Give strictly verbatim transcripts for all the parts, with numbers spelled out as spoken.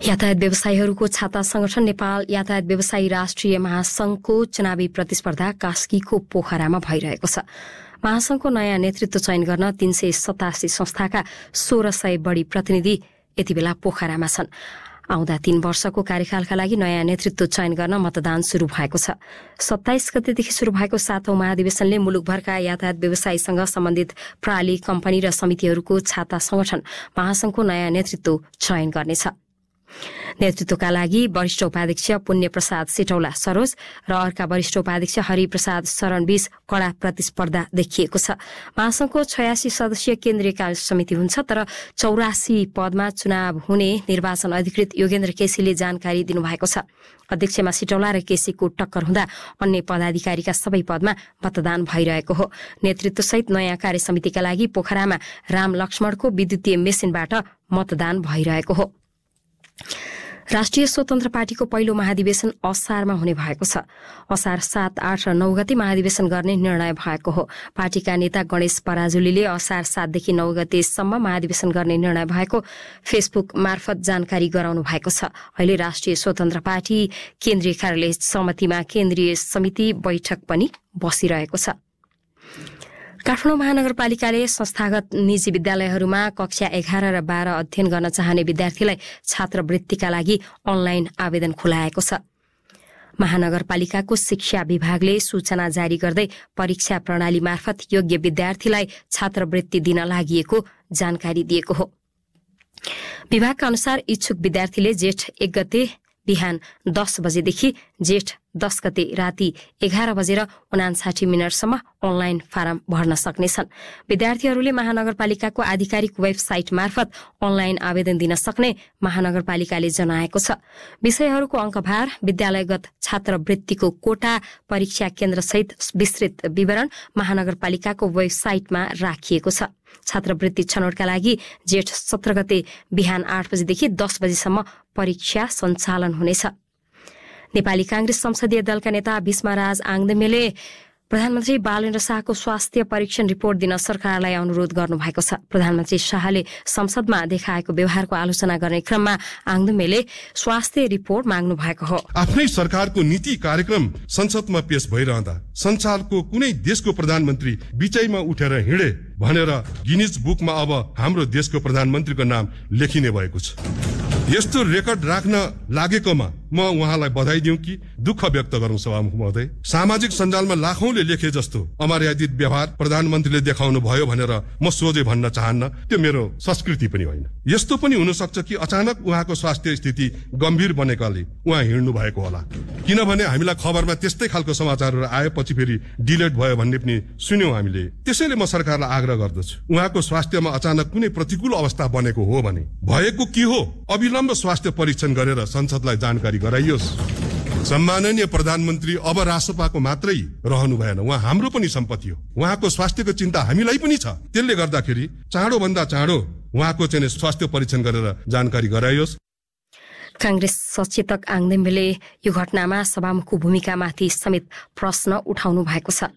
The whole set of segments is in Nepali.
यातायात व्यवसायीहरूको छाता संगठन नेपाल यातायात व्यवसायी राष्ट्रिय महासंघको चुनावी प्रतिस्पर्धा कास्कीको पोखरामा भइरहेको छ। महासंघको नयाँ नेतृत्व चयन गर्न तीन सय सतासी संस्थाका सोह्र सय बढ़ी प्रतिनिधि यति बेला पोखरामा छन्। आउँदा तीन वर्षको कार्यकालका लागि नयाँ नेतृत्व चयन गर्न मतदान शुरू भएको छ। सत्ताइस गतेदेखि शुरू भएको सातौं महाधिवेशनले मुलुकभरका यातायात व्यवसायीसँग सम्बन्धित प्रणाली, कम्पनी र समितिहरूको छाता संगठन महासंघको नयाँ नेतृत्व चयन गर्नेछ। नेतृत्वका लागि वरिष्ठ उपाध्यक्ष पुण्य प्रसाद सिटौला सरोज र अर्का वरिष्ठ उपाध्यक्ष हरिप्रसाद शरणबीच कड़ा प्रतिस्पर्धा देखिएको छ। महासंघको छयासी सदस्यीय केन्द्रीय कार्य समिति हुन्छ, तर चौरासी पदमा चुनाव हुने निर्वाचन अधिकृत योगेन्द्र केसीले जानकारी दिनुभएको छ। अध्यक्षमा सिटौला र केसीको टक्कर हुँदा अन्य पदाधिकारीका सबै पदमा मतदान भइरहेको हो। नेतृत्वसहित नयाँ कार्य समितिका लागि पोखरामा राम लक्ष्मणको विद्युतीय मेसिनबाट मतदान भइरहेको हो। राष्ट्रिय स्वतन्त्र पार्टीको पहिलो महाधिवेशन असारमा हुने भएको छ। असार सात, आठ र नौ गते महाधिवेशन गर्ने निर्णय भएको हो। पार्टीका नेता गणेश पराजुलीले असार सातदेखि नौ गतेसम्म महाधिवेशन गर्ने निर्णय भएको फेसबुक मार्फत जानकारी गराउनु भएको छ। अहिले राष्ट्रिय स्वतन्त्र पार्टी केन्द्रीय कार्यालय समितिमा केन्द्रीय समिति बैठक पनि बसिरहेको छ। काठमाडौँ महानगरपालिकाले संस्थागत निजी विद्यालयहरूमा कक्षा एघार र बाह्र अध्ययन गर्न चाहने विद्यार्थीलाई छात्रवृत्तिका लागि अनलाइन आवेदन खुलाएको छ। महानगरपालिकाको शिक्षा विभागले सूचना जारी गर्दै परीक्षा प्रणाली मार्फत योग्य विद्यार्थीलाई छात्रवृत्ति दिन लागि जानकारी दिएको हो। विभागका अनुसार इच्छुक विद्यार्थीले जेठ एक गते बिहान दस बजेदेखि जेठ दस गते राति एघार बजेर उनासाठी मिनटसम्म अनलाइन फारम भर्न सक्नेछन्। विद्यार्थीहरूले महानगरपालिकाको आधिकारिक वेबसाइट मार्फत अनलाइन आवेदन दिन सक्ने महानगरपालिकाले जनाएको छ। विषयहरूको अंकभार, विद्यालयगत छात्रवृत्तिको कोटा, परीक्षा केन्द्र सहित विस्तृत विवरण महानगरपालिकाको वेबसाइटमा राखिएको छ। छात्रवृत्ति छनौटका लागि जेठ सत्र गते बिहान आठ बजेदेखि दस बजेसम्म परीक्षा सञ्चालन हुनेछ। नेपाली कांग्रेस संसदीय दलका नेता भीष्मराज आङदेमेले प्रधानमन्त्री बालेन्द्र शाहको स्वास्थ्य परीक्षण रिपोर्ट दिन सरकारलाई अनुरोध गर्नुभएको छ। प्रधानमन्त्री शाहले संसदमा देखाएको व्यवहारको आलोचना गर्ने क्रममा आङदेमेले स्वास्थ्य रिपोर्ट माग्नु भएको हो। आफ्नै सरकारको नीति कार्यक्रम संसदमा पेश भइरहँदा संसारको कुनै देशको प्रधानमन्त्री बिचैमा उठेर हिँडे भनेर गिनिज बुकमा अब हाम्रो देशको प्रधानमन्त्रीको नाम लेखिने भएको छ। यस्तो रेकर्ड राख्न लागेकोमा म उहाँलाई बधाई दिउँ कि दुःख व्यक्त गरौं सभामुख महोदय। सामाजिक सञ्जालमा लाखौंले लेखे जस्तो अमर्यादित व्यवहार प्रधानमन्त्रीले देखाउनु भयो भनेर म सोझै भन्न चाहन्न, त्यो मेरो संस्कृति पनि होइन। यस्तो पनि हुन सक्छ कि अचानक उहाँको स्वास्थ्य स्थिति गम्भीर बनेकाले उहाँ हिँड्नु भएको होला, किनभने हामीलाई खबरमा त्यस्तै खालको समाचारहरू आएपछि फेरि डिलेट भयो भन्ने पनि सुन्यौं हामीले। त्यसैले म सरकारलाई आग्रह गर्दछु, उहाँको स्वास्थ्यमा अचानक कुनै प्रतिकूल अवस्था बनेको हो भने भएको के हो अविलम्ब स्वास्थ्य परीक्षण गरेर संसदलाई जानकारी गराइयोस्। सम्माननीय प्रधानमन्त्री अब रासपाको मात्रै रहनु भएन, उहाँ हाम्रो पनि सम्पत्ति हो। उहाँको स्वास्थ्यको चिन्ता हामीलाई पनि छ। त्यसले गर्दाखेरि चाँडो भन्दा चाँडो उहाँको चाहिँ स्वास्थ्य परीक्षण गरेर जानकारी गराइयोस्। कांग्रेस सचेतक आङदेमेले यो घटनामा सभामुखको भूमिकामाथि समेत प्रश्न उठाउनु भएको छ।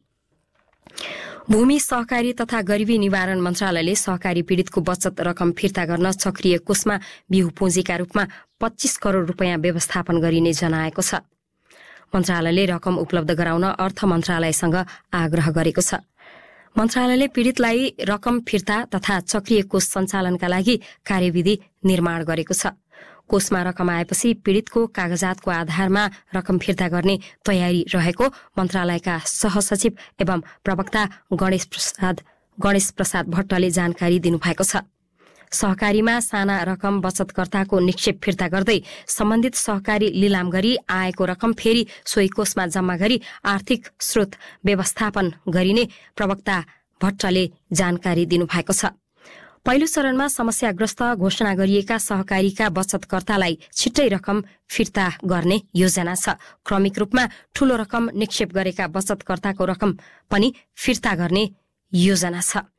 भूमि, सहकारी तथा गरिबी निवारण मन्त्रालयले सहकारी पीड़ितको बचत रकम फिर्ता गर्न सक्रिय कोषमा बिउ पुँजीका रूपमा पच्चीस करोड़ रूपियाँ व्यवस्थापन गरिने जनाएको छ। मन्त्रालयले रकम उपलब्ध गराउन अर्थ मन्त्रालयसँग आग्रह गरेको छ। मन्त्रालयले पीड़ितलाई रकम फिर्ता तथा चक्रिय कोष सञ्चालनका लागि कार्यविधि निर्माण गरेको छ। कोषमा रकम आएपछि पीड़ितको कागजातको आधारमा रकम फिर्ता गर्ने तयारी रहेको मन्त्रालयका सहसचिव एवं प्रवक्ता गणेश प्रसाद गणेश प्रसाद भट्टले जानकारी दिनुभएको छ। सहकारीमा साना रकम बचतकर्ताको निक्षेप फिर्ता गर्दै सम्बन्धित सहकारी लिलाम गरी आएको रकम फेरि सोही कोषमा जम्मा गरी आर्थिक स्रोत व्यवस्थापन गरिने प्रवक्ता भट्टले जानकारी दिनुभएको छ। पहिलो चरणमा समस्याग्रस्त घोषणा गरिएका सहकारीका बचतकर्तालाई छिट्टै रकम फिर्ता गर्ने योजना छ। क्रमिक रूपमा ठूलो रकम निक्षेप गरेका बचतकर्ताको रकम पनि फिर्ता गर्ने योजना छ।